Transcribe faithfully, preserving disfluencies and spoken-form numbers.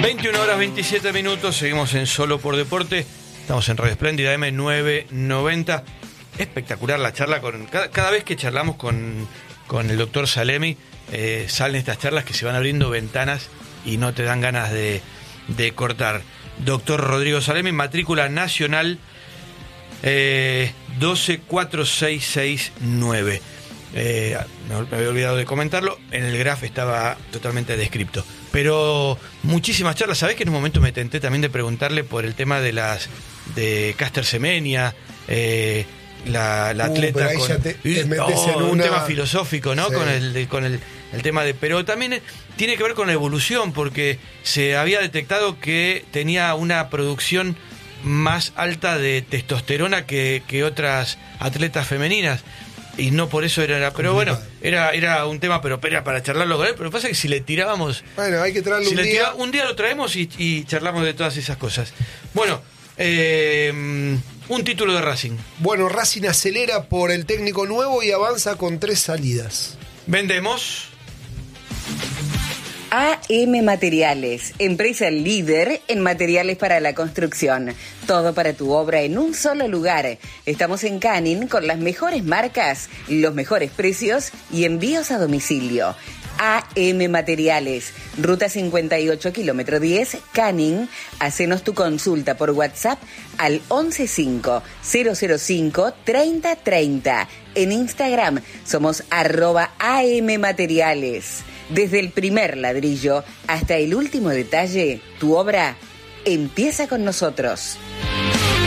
veintiuna horas veintisiete minutos, seguimos en Solo por Deporte, estamos en Radio Espléndida eme novecientos noventa. Espectacular la charla, con cada, cada vez que charlamos con, con el doctor Salemi, eh, salen estas charlas que se van abriendo ventanas y no te dan ganas de, de cortar. Doctor Rodrigo Salemi, matrícula nacional eh, doce cuatro seis seis nueve. Eh, me había olvidado de comentarlo, en el graf estaba totalmente descripto. Pero muchísimas charlas. ¿Sabés que en un momento me tenté también de preguntarle por el tema de las de Caster Semenya, eh, la, la uh, atleta pero con te, te oh, en una... un tema filosófico, ¿no? Sí. Con el de, con el, el tema de, pero también tiene que ver con la evolución, porque se había detectado que tenía una producción más alta de testosterona que, que otras atletas femeninas. Y no por eso era, pero bueno, era era un tema, pero era para charlarlo con él. Pero pasa que si le tirábamos, bueno, hay que traerlo si un le día. tira, un día lo traemos y, y charlamos de todas esas cosas. Bueno, eh, un título de Racing. Bueno, Racing acelera por el técnico nuevo y avanza con tres salidas. Vendemos. A M Materiales, empresa líder en materiales para la construcción. Todo para tu obra en un solo lugar. Estamos en Canning con las mejores marcas, los mejores precios y envíos a domicilio. A M Materiales, ruta cincuenta y ocho, kilómetro diez, Canning. Hacenos tu consulta por WhatsApp al once cinco cero cero cinco treinta treinta. En Instagram somos arroba A M Materiales. Desde el primer ladrillo hasta el último detalle, tu obra empieza con nosotros.